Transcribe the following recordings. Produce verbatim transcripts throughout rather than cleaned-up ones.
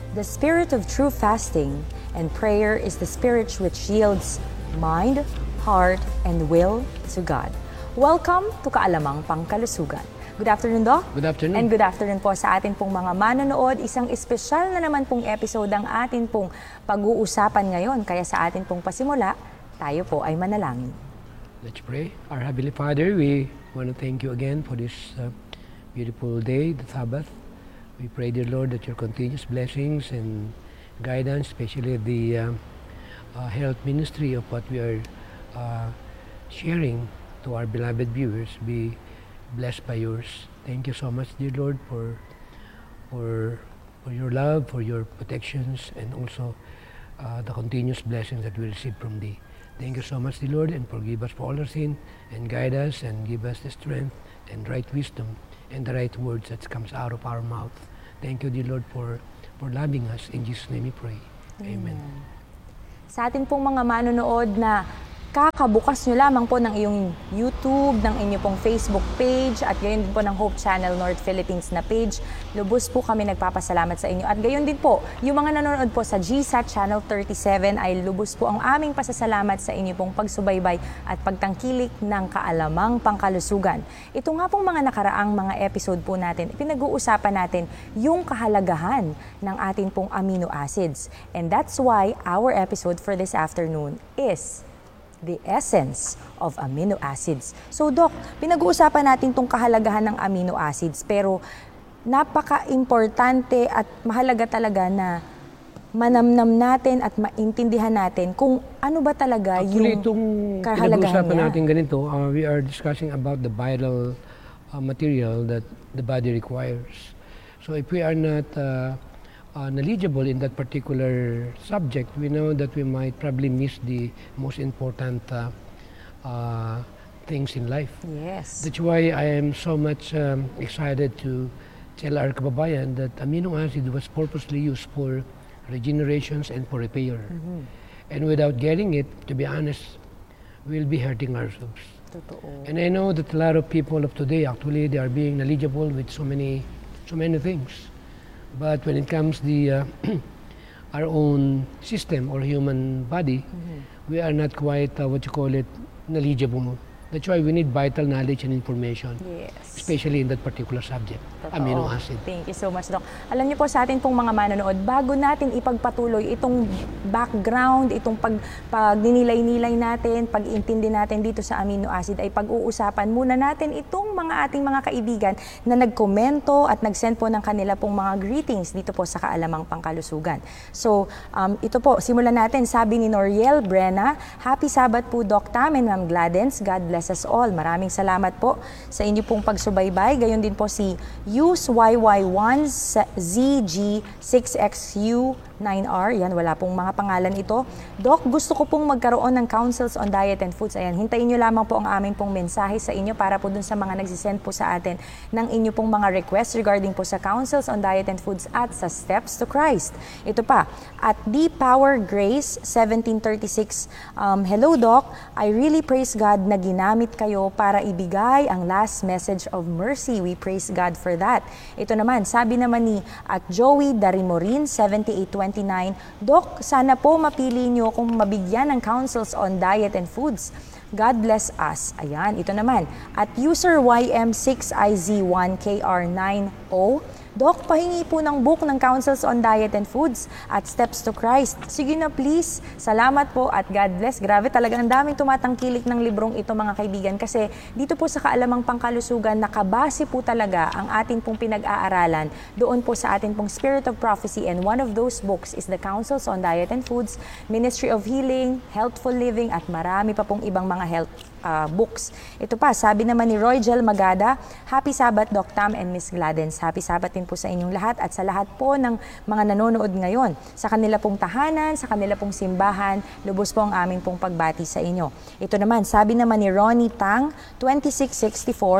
The spirit of true fasting and prayer is the spirit which yields mind, heart, and will to God. Welcome to Kaalamang Pangkalusugan. Good afternoon, Doc. Good afternoon. And good afternoon po sa atin pong mga manonood. Isang espesyal na naman pong episode ang atin pong pag-uusapan ngayon. Kaya sa atin pong pasimula, tayo po ay manalangin. Let's pray. Our Heavenly Father, we want to thank you again for this uh, beautiful day, the Sabbath. We pray, dear Lord, that your continuous blessings and guidance, especially the uh, uh, health ministry of what we are uh, sharing to our beloved viewers, be blessed by yours. Thank you so much, dear Lord, for for for your love, for your protections, and also uh, the continuous blessings that we receive from thee. Thank you so much, dear Lord, and forgive us for all our sin, and guide us, and give us the strength and right wisdom and the right words that comes out of our mouth. Thank you, dear Lord, for for loving us. In Jesus' name we pray. Amen. Amen. Sa atin pong mga manonood na kakabukas nyo lamang po ng iyong YouTube, ng inyong pong Facebook page, at gayon din po ng Hope Channel North Philippines na page. Lubos po kami nagpapasalamat sa inyo. At gayon din po, yung mga nanonood po sa G S A T Channel thirty-seven ay lubos po ang aming pasasalamat sa inyo pong pagsubaybay at pagtangkilik ng Kaalamang Pangkalusugan. Ito nga pong mga nakaraang mga episode po natin, pinag-uusapan natin yung kahalagahan ng atin pong amino acids. And that's why our episode for this afternoon is the essence of amino acids. So, Doc, pinag-uusapan natin itong kahalagahan ng amino acids, pero napaka-importante at mahalaga talaga na manamnam natin at maintindihan natin kung ano ba talaga Actually, yung itong kahalagahan pinag-uusapan niya. natin ganito, uh, we are discussing about the vital uh, material that the body requires. So, if we are not uh, Uh, knowledgeable in that particular subject, we know that we might probably miss the most important uh, uh, things in life. Yes. That's why I am so much um, excited to tell our kababayan that amino acid was purposely used for regenerations and for repair. Mm-hmm. And without getting it, to be honest, we'll be hurting ourselves. Totoo. And I know that a lot of people of today, actually, they are being knowledgeable with so many, so many things. But when it comes the uh, our own system or human body, mm-hmm. we are not quite uh, what you call it knowledgeable. That's why we need vital knowledge and information, yes. especially in that particular subject, Totoo. amino acid. Thank you so much, Doc. Alam niyo po sa atin pong mga manonood, bago natin ipagpatuloy itong background, itong pag, pagninilay-nilay natin, pag-intindi natin dito sa amino acid, ay pag-uusapan muna natin itong mga ating mga kaibigan na nagkomento at nag-send po ng kanila pong mga greetings dito po sa Kaalamang Pangkalusugan. So, um, ito po, simulan natin. Sabi ni Noriel Brena, Happy Sabbath po, Doc Tam and Ma'am Gladens. God bless us all. Maraming salamat po sa inyo pong pagsubaybay. Gayon din po si Use Y Y one Z G six X U nine R. Yan, wala pong mga pangalan ito. Doc, gusto ko pong magkaroon ng counsels on diet and foods. Ayan, hintayin nyo lamang po ang aming pong mensahe sa inyo para po dun sa mga nagsisend po sa atin ng inyo pong mga requests regarding po sa counsels on diet and foods at sa Steps to Christ. Ito pa, at D Power Grace seventeen thirty-six. Um, Hello, Doc. I really praise God na ginamit kayo para ibigay ang last message of mercy. We praise God for that. Ito naman, sabi naman ni at Joey Darimorin seventy-eight twenty-nine, Doc, sana po mapili nyo kung mabigyan ng counsels on diet and foods. God bless us. Ayan, ito naman. At user Y M six I Z one K R nine O, Doc, pahingi po ng book ng Counsels on Diet and Foods at Steps to Christ. Sige na please. Salamat po at God bless. Grabe talaga, ang daming tumatangkilik ng librong ito mga kaibigan kasi dito po sa Kaalamang Pangkalusugan nakabase po talaga ang ating pong pinag-aaralan doon po sa ating pong Spirit of Prophecy, and one of those books is the Counsels on Diet and Foods, Ministry of Healing, Healthful Living at marami pa pong ibang mga health Uh, books. Ito pa, sabi naman ni Roy Gel Magada, Happy Sabbath, Doc Tam and Miss Gladens. Happy Sabbath din po sa inyong lahat at sa lahat po ng mga nanonood ngayon. Sa kanila pong tahanan, sa kanila pong simbahan, lubos po ang aming pong pagbati sa inyo. Ito naman, sabi naman ni Ronnie Tang, twenty-six sixty-four,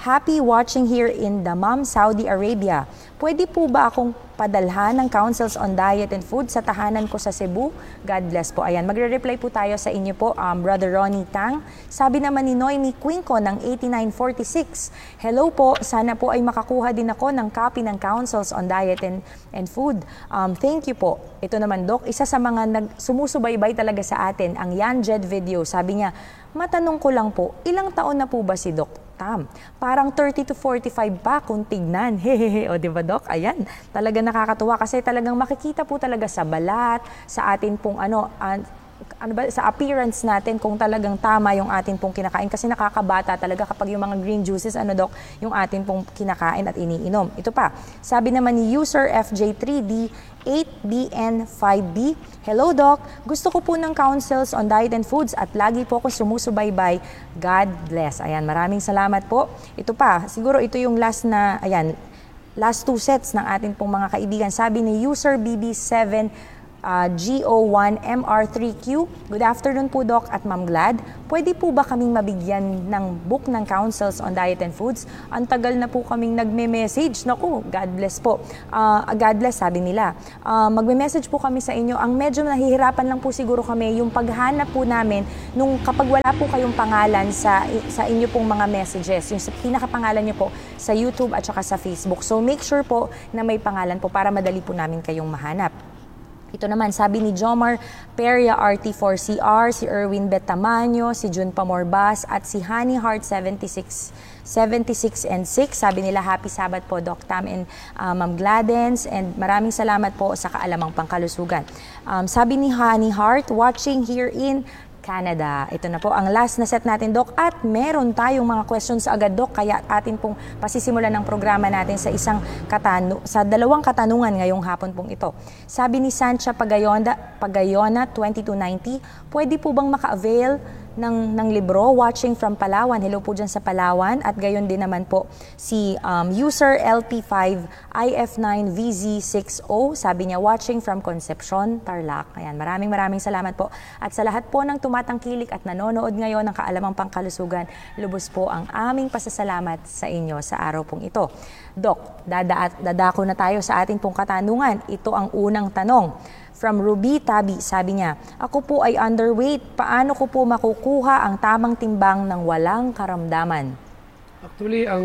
Happy watching here in Dammam, Saudi Arabia. Pwede po ba akong padalhan ng counsels on diet and food sa tahanan ko sa Cebu? God bless po. Ayan, magre-reply po tayo sa inyo po, um, Brother Ronnie Tang. Sabi naman ni Noemi Quinco ng eighty-nine forty-six, hello po, sana po ay makakuha din ako ng copy ng counsels on diet and, and food. Um, thank you po. Ito naman, Doc, isa sa mga nag sumusubaybay talaga sa atin, ang Yan Jed video. Sabi niya, matanong ko lang po, ilang taon na po ba si Doc Tam? Parang thirty to forty-five pa kung tignan. Hehehe. O, di ba, Doc? Ayan. Talaga nakakatuwa kasi talagang makikita po talaga sa balat, sa atin pong ano, uh, ano ba, sa appearance natin kung talagang tama yung atin pong kinakain. Kasi nakakabata talaga kapag yung mga green juices, ano, Doc, yung atin pong kinakain at iniinom. Ito pa. Sabi naman ni user F J three D eight B N five B, hello Doc, gusto ko po ng counsels on diet and foods at lagi po ako sumusubaybay. God bless. Ayan, maraming salamat po. Ito pa, siguro ito yung last na, ayan, last two sets ng ating pong mga kaibigan. Sabi ni user B B seven Uh, G O one M R three Q, good afternoon po Doc at Ma'am Glad. Pwede po ba kaming mabigyan ng book ng counsels on diet and foods? Ang tagal na po kaming nagme-message. Naku, God bless po. Uh, God bless, sabi nila. Uh, magme-message po kami sa inyo. Ang medyo nahihirapan lang po siguro kami yung paghanap po namin nung kapag wala po kayong pangalan sa, sa inyo pong mga messages. Yung sa pinakapangalan nyo po sa YouTube at saka sa Facebook. So make sure po na may pangalan po para madali po namin kayong mahanap. Ito naman, sabi ni Jomar Peria R T four C R, si Erwin Betamanyo, si Jun Pamorbas, at si Honey Heart seventy-six, seventy-six and six. Sabi nila, happy Sabbath po, Doc Tam and uh, Ma'am Gladens. And maraming salamat po sa kaalamang pangkalusugan. Um, sabi ni Honey Heart, watching here in Canada. Ito na po ang last na set natin, Doc. At meron tayong mga questions agad, Doc. Kaya atin pong pasisimulan ng programa natin sa isang katanu sa dalawang katanungan ngayong hapon pong ito. Sabi ni Sancha Pagayona, Pagayona twenty-two ninety, pwede po bang maka-avail ng, ng libro, Watching from Palawan? Hello po dyan sa Palawan. At gayon din naman po si um, user L P five I F nine V Z six zero. Sabi niya, watching from Concepcion, Tarlac. Ayan, maraming maraming salamat po. At sa lahat po ng tumatangkilik at nanonood ngayon ng Kaalamang Pangkalusugan, lubos po ang aming pasasalamat sa inyo sa araw pong ito. Doc, dada dadako na tayo sa ating pong katanungan. Ito ang unang tanong. From Ruby Tabi, sabi niya, ako po ay underweight. Paano ko po makukuha ang tamang timbang ng walang karamdaman? Actually, ang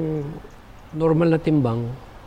normal na timbang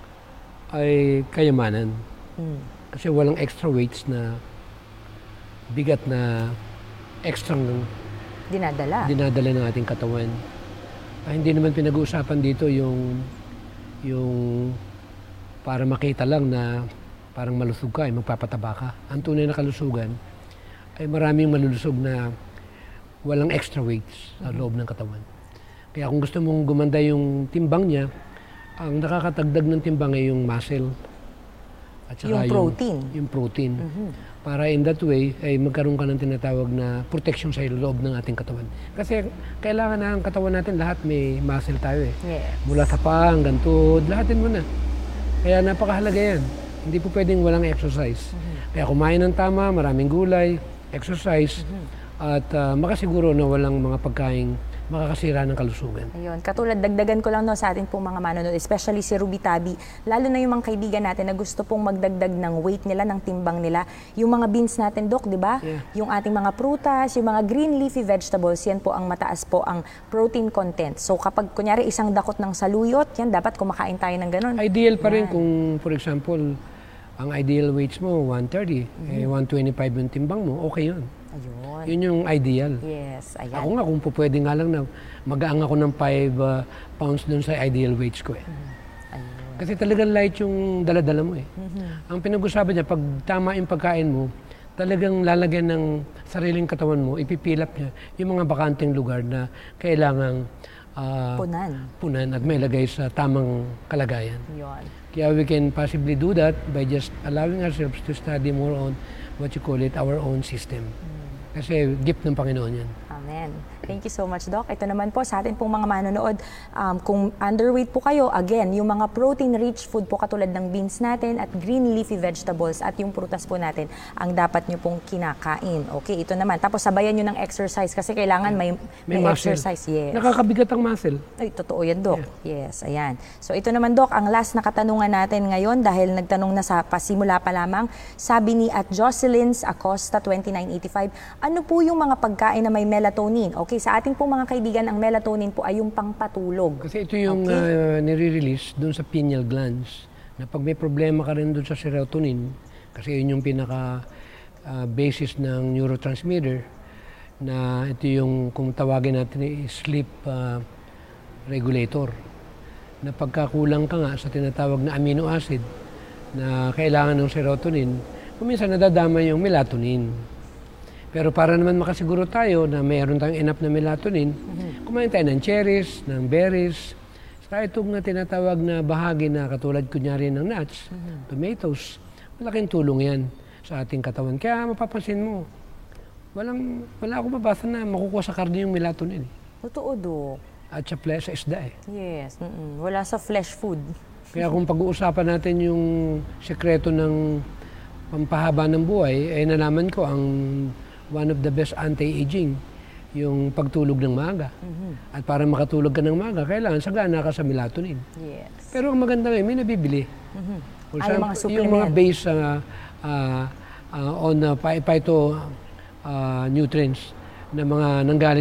ay kayamanan. Hmm. Kasi walang extra weights na bigat na extra dinadala. dinadala ng ating katawan. Ay, hindi naman pinag-uusapan dito yung yung para makita lang na parang malusog ka, ay magpapataba ka. Ang tunay na kalusugan ay maraming malulusog na walang extra weights sa loob ng katawan. Kaya kung gusto mong gumanda yung timbang niya, ang nakakatagdag ng timbang ay yung muscle. At saka yung protein. Yung, yung protein. Mm-hmm. Para in that way, ay magkaroon ka ng tinatawag na protection sa loob ng ating katawan. Kasi kailangan na ang katawan natin, lahat may muscle tayo eh. Yes. Mula sa paa hanggang tuhod, lahatin mo na. Kaya napakahalaga yan. Hindi po pwedeng walang exercise. Mm-hmm. Kaya kumain ng tama, maraming gulay, exercise, mm-hmm. at uh, makasiguro na walang mga pagkaing makakasira ng kalusugan. Ayun. Katulad, dagdagan ko lang no, sa atin pong mga manonood, especially si Ruby Tabi, lalo na yung mga kaibigan natin na gusto pong magdagdag ng weight nila, ng timbang nila. Yung mga beans natin, Doc, di ba? Yeah. Yung ating mga prutas, yung mga green leafy vegetables, yan po ang mataas po ang protein content. So kapag kunyari isang dakot ng saluyot, yan dapat kumakain tayo ng ganun. Ideal pa rin yan. Kung, for example, ang ideal weights mo, one thirty, mm-hmm. eh, one twenty-five yung timbang mo, okay yun. Ayun. Yun yung ideal. Yes, ayan. Ako nga, kung pwede nga lang na mag-aang ako ng five uh, pounds dun sa ideal weights ko eh. Mm-hmm. Ayun. Kasi talagang light yung daladala mo eh. Mm-hmm. Ang pinag-usapan niya, pag tama yung pagkain mo, talagang lalagyan ng sariling katawan mo, ipipilap niya yung mga bakanting lugar na kailangang uh, punan. punan at may lagay sa tamang kalagayan. Yun. Kaya we can possibly do that by just allowing ourselves to study more on what you call it, our own system. Mm. Kasi gift ng Panginoon yan. Amen. Thank you so much, Doc. Ito naman po sa atin pong mga manonood, um, kung underweight po kayo, again, yung mga protein-rich food po katulad ng beans natin at green leafy vegetables at yung prutas po natin ang dapat nyo pong kinakain. Okay, ito naman. Tapos sabayan nyo ng exercise kasi kailangan may, May may, muscle. exercise. Yes. Nakakabigat ang muscle. Ay, totoo yan, Doc. Yes, ayan. So ito naman, Doc, ang last na katanungan natin ngayon dahil nagtanong na sa pasimula pa lamang, sabi ni at Jocelyn's Acosta twenty-nine eighty-five, ano po yung mga pagkain na may melatonin? Okay, sa ating pong mga kaibigan, ang melatonin po ay yung pangpatulog. Kasi ito yung Okay. uh, nire-release doon sa pineal glands na pag may problema ka rin doon sa serotonin, kasi yun yung pinaka uh, basis ng neurotransmitter na ito yung kung tawagin natin ay sleep uh, regulator. Na pagkakulang ka nga sa tinatawag na amino acid na kailangan ng serotonin, kuminsan nadadama yung melatonin. Pero para naman makasiguro tayo na mayroon tayong enough na melatonin, mm-hmm. kumain tayo ng cherries, ng berries, saka itong na tinatawag na bahagi na katulad kunyari ng nuts, mm-hmm. tomatoes, malaking tulong yan sa ating katawan. Kaya mapapansin mo, walang, wala akong mabasa na makukuha sa karne yung melatonin. Totoo, Doc. At sa, ple- sa isda eh. Yes, mm-mm. Wala sa flesh food. Kaya kung pag-uusapan natin yung sekreto ng pampahaba ng buhay, ay nalaman ko ang one of the best anti-aging, yung pagtulog ng maaga. Mm-hmm. At para makatulog ka ng maaga, kailangan sagana ka sa melatonin. Yes. Pero ang maganda ngayon, may nabibili. Mm-hmm. For Ay, yung mga example, supplement. yung mga based uh, uh, uh, on uh, phyto uh, nutrients na mga nanggaling